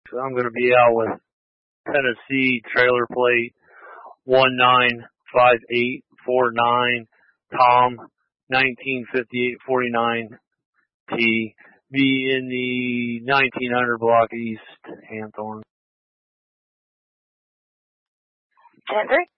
So I'm going to be out with Tennessee trailer plate 195849 Tom 195849 T. Be in the 1900 block East Hanthorn. Hendrick?